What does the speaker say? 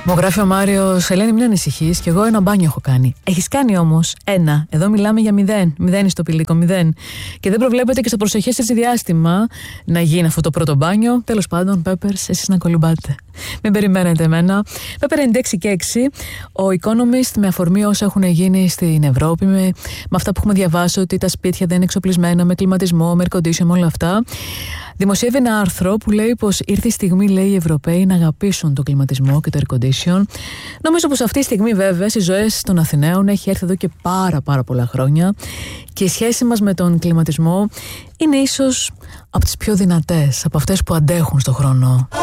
Μου γράφει ο Μάριος, Ελένη, μην ανησυχείς, κι εγώ ένα μπάνιο έχω κάνει. Έχεις κάνει όμως ένα. Εδώ μιλάμε για 0 στο πηλίκο, 0. Και δεν προβλέπεται και στο προσεχές έτσι διάστημα να γίνει αυτό το πρώτο μπάνιο. Τέλος πάντων, Peppers, εσείς να κολυμπάτε. Μην περιμένετε εμένα. Pepper 96 και 6. Ο Economist, με αφορμή όσα έχουν γίνει στην Ευρώπη, με αυτά που έχουμε διαβάσει, ότι τα σπίτια δεν είναι εξοπλισμένα με κλιματισμό, με air condition, με όλα αυτά, δημοσιεύει ένα άρθρο που λέει πως ήρθε η στιγμή, λέει, οι Ευρωπαίοι να αγαπήσουν τον κλιματισμό και το air condition. Νομίζω πως αυτή η στιγμή, βέβαια, στις ζωές των Αθηναίων έχει έρθει εδώ και πάρα πολλά χρόνια και η σχέση μας με τον κλιματισμό είναι ίσως από τις πιο δυνατές, από αυτές που αντέχουν στον χρόνο.